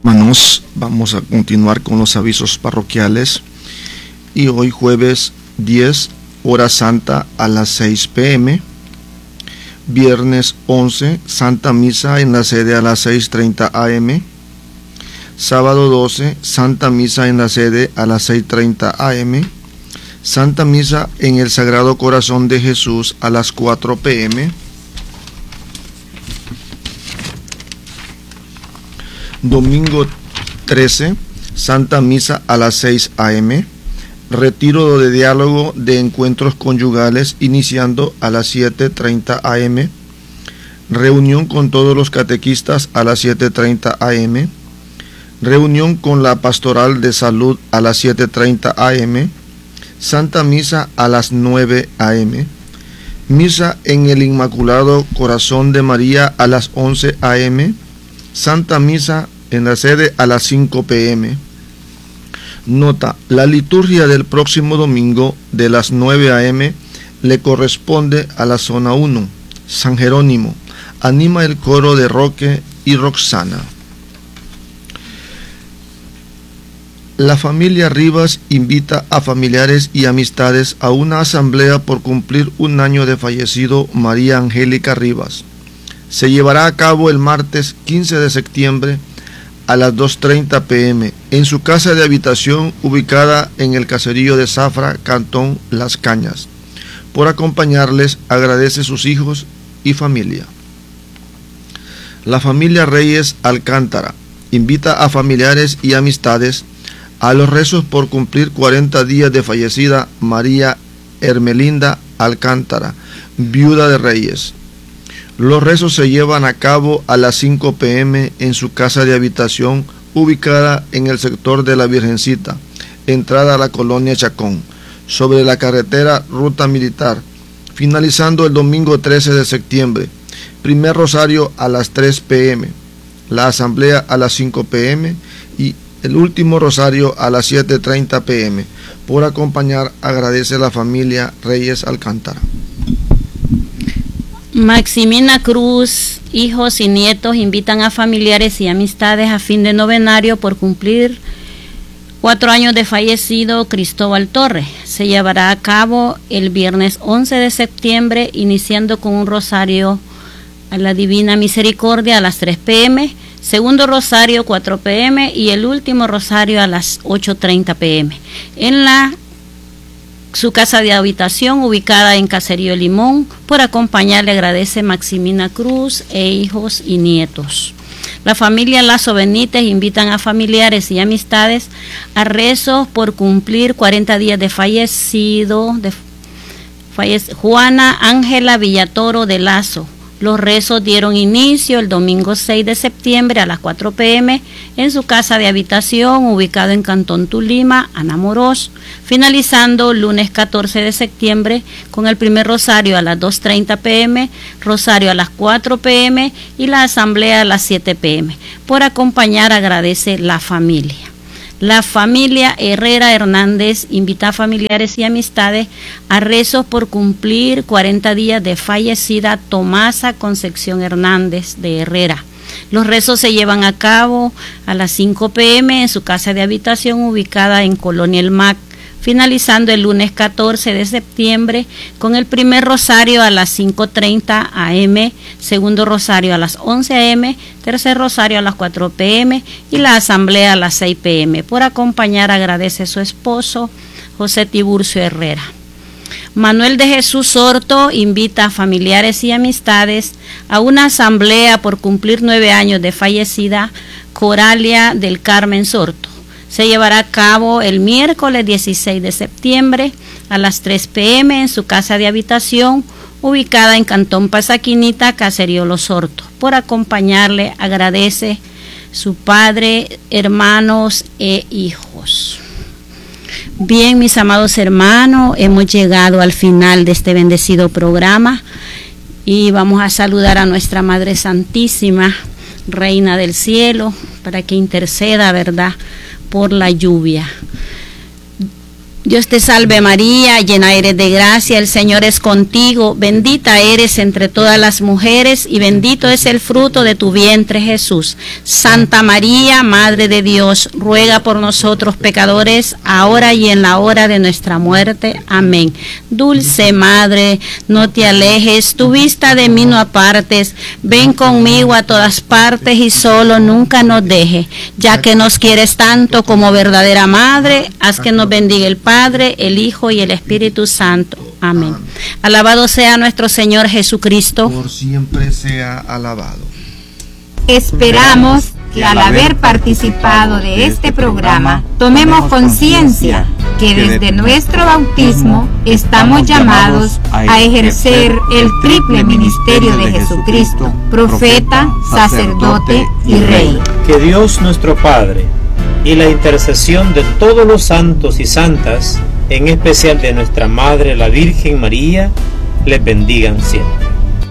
Hermanos, vamos a continuar con los avisos parroquiales y hoy jueves 10, hora santa a las 6 p.m. Viernes 11, Santa Misa en la sede a las 6:30 a.m. Sábado 12, Santa Misa en la sede a las 6:30 a.m. Santa Misa en el Sagrado Corazón de Jesús a las 4 p.m. Domingo 13, Santa Misa a las 6 a.m. Retiro de diálogo de encuentros conyugales iniciando a las 7:30 a.m. Reunión con todos los catequistas a las 7:30 a.m. Reunión con la Pastoral de Salud a las 7:30 a.m. Santa Misa a las 9 a.m. Misa en el Inmaculado Corazón de María a las 11 a.m. Santa Misa en la sede a las 5 p.m. Nota: la liturgia del próximo domingo de las 9 a.m. le corresponde a la zona 1, San Jerónimo. Anima el coro de Roque y Roxana. La familia Rivas invita a familiares y amistades a una asamblea por cumplir un año de fallecido María Angélica Rivas. Se llevará a cabo el martes 15 de septiembre a las 2:30 p.m. en su casa de habitación ubicada en el caserío de Zafra, Cantón Las Cañas. Por acompañarles agradece sus hijos y familia. La familia Reyes Alcántara invita a familiares y amistades a los rezos por cumplir 40 días de fallecida María Hermelinda Alcántara, viuda de Reyes. Los rezos se llevan a cabo a las 5 p.m. en su casa de habitación ubicada en el sector de la Virgencita, entrada a la colonia Chacón, sobre la carretera Ruta Militar, finalizando el domingo 13 de septiembre. Primer rosario a las 3 p.m., la asamblea a las 5 p.m. y el último rosario a las 7:30 p.m. Por acompañar agradece la familia Reyes Alcántara. Maximina Cruz, hijos y nietos invitan a familiares y amistades a fin de novenario por cumplir 4 años de fallecido Cristóbal Torres. Se llevará a cabo el viernes 11 de septiembre, iniciando con un rosario a la Divina Misericordia a las 3 p.m., segundo rosario 4 p.m. y el último rosario a las 8:30 p.m. en su casa de habitación ubicada en Caserío Limón. Por acompañarle agradece Maximina Cruz e hijos y nietos. La familia Lazo Benítez invitan a familiares y amistades a rezos por cumplir 40 días de fallecido Juana Ángela Villatoro de Lazo. Los rezos dieron inicio el domingo 6 de septiembre a las 4 p.m. en su casa de habitación ubicado en Cantón Tulima, Anamorós, finalizando el lunes 14 de septiembre con el primer rosario a las 2:30 p.m., rosario a las 4 p.m. y la asamblea a las 7 p.m. Por acompañar agradece la familia. La familia Herrera Hernández invita a familiares y amistades a rezos por cumplir 40 días de fallecida Tomasa Concepción Hernández de Herrera. Los rezos se llevan a cabo a las 5 p.m. en su casa de habitación ubicada en Colonia El Mac, finalizando el lunes 14 de septiembre con el primer rosario a las 5:30 a.m., segundo rosario a las 11 a.m., tercer rosario a las 4 p.m. y la asamblea a las 6 p.m. Por acompañar agradece su esposo, José Tiburcio Herrera. Manuel de Jesús Sorto invita a familiares y amistades a una asamblea por cumplir 9 años de fallecida Coralia del Carmen Sorto. Se llevará a cabo el miércoles 16 de septiembre a las 3 p.m. en su casa de habitación ubicada en Cantón Pasaquinita, Caserío Los Hortos. Por acompañarle agradece su padre, hermanos e hijos. Bien, mis amados hermanos, hemos llegado al final de este bendecido programa y vamos a saludar a nuestra Madre Santísima, Reina del Cielo, para que interceda, ¿verdad?, por la lluvia. Dios te salve María, llena eres de gracia, el Señor es contigo, bendita eres entre todas las mujeres y bendito es el fruto de tu vientre Jesús. Santa María, Madre de Dios, ruega por nosotros pecadores, ahora y en la hora de nuestra muerte. Amén. Dulce Madre, no te alejes, tu vista de mí no apartes, ven conmigo a todas partes y solo nunca nos dejes, ya que nos quieres tanto como verdadera Madre, haz que nos bendiga el Padre, el Hijo y el Espíritu Santo. Amén. Alabado sea nuestro Señor Jesucristo. Por siempre sea alabado. Esperamos que al haber participado de este programa, tomemos conciencia que desde nuestro bautismo estamos llamados a ejercer el triple ministerio de Jesucristo, profeta, sacerdote y rey. Que Dios nuestro Padre y la intercesión de todos los santos y santas, en especial de nuestra Madre la Virgen María, les bendigan siempre.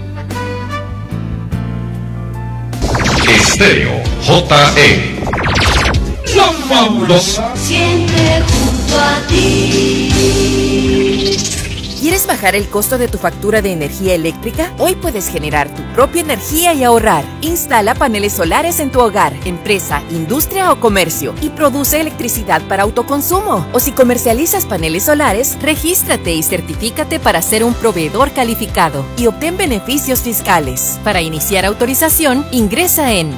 Estéreo JE, la fabulosa. Siempre junto a ti. ¿Quieres bajar el costo de tu factura de energía eléctrica? Hoy puedes generar tu propia energía y ahorrar. Instala paneles solares en tu hogar, empresa, industria o comercio y produce electricidad para autoconsumo. O si comercializas paneles solares, regístrate y certifícate para ser un proveedor calificado y obtén beneficios fiscales. Para iniciar autorización, ingresa en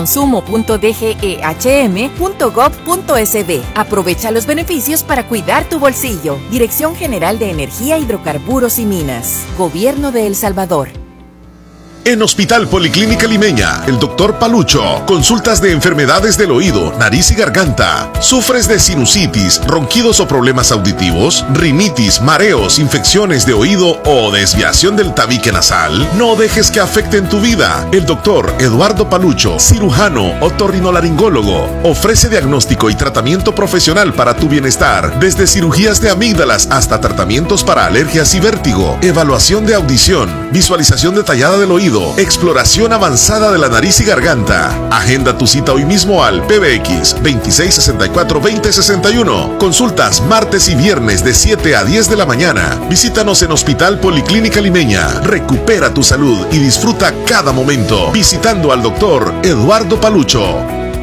autoconsumo.dgehm.gov.sb. Aprovecha los beneficios para cuidar tu bolsillo. Dirección General de Energía, Hidrocarburos y Minas. Gobierno de El Salvador. En Hospital Policlínica Limeña, el Dr. Palucho, consultas de enfermedades del oído, nariz y garganta. ¿Sufres de sinusitis, ronquidos o problemas auditivos? ¿Rinitis, mareos, infecciones de oído o desviación del tabique nasal? No dejes que afecten tu vida. El Dr. Eduardo Palucho, cirujano otorrinolaringólogo, ofrece diagnóstico y tratamiento profesional para tu bienestar, desde cirugías de amígdalas hasta tratamientos para alergias y vértigo, evaluación de audición, visualización detallada del oído, exploración avanzada de la nariz y garganta. Agenda tu cita hoy mismo al PBX 2664-2061. Consultas martes y viernes de 7 a 10 de la mañana. Visítanos en Hospital Policlínica Limeña. Recupera tu salud y disfruta cada momento visitando al Dr. Eduardo Palucho.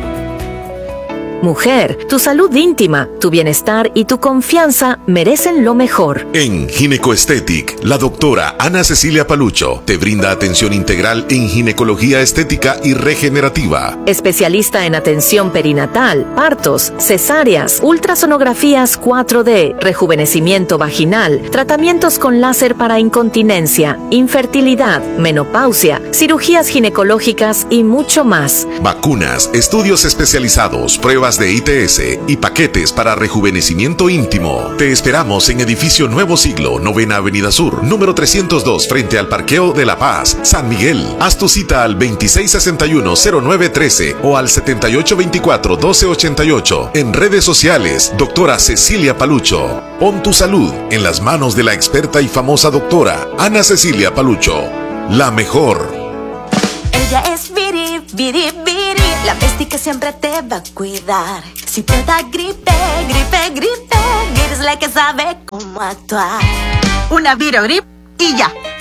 Mujer, tu salud íntima, tu bienestar y tu confianza merecen lo mejor. En Ginecoestetic, la doctora Ana Cecilia Palucho te brinda atención integral en ginecología estética y regenerativa. Especialista en atención perinatal, partos, cesáreas, ultrasonografías 4D, rejuvenecimiento vaginal, tratamientos con láser para incontinencia, infertilidad, menopausia, cirugías ginecológicas y mucho más. Vacunas, estudios especializados, pruebas de ITS y paquetes para rejuvenecimiento íntimo. Te esperamos en Edificio Nuevo Siglo, 9ª Avenida Sur, número 302, frente al Parqueo de La Paz, San Miguel. Haz tu cita al 2661-0913 o al 7824-1288. En redes sociales, doctora Cecilia Palucho. Pon tu salud en las manos de la experta y famosa doctora Ana Cecilia Palucho. La mejor. Ella es Viri, Viri, Viri, la bestia que siempre te va a cuidar. Si te da gripe, gripe, gripe, Viri es la que sabe cómo actuar. Una Virogrip y ya.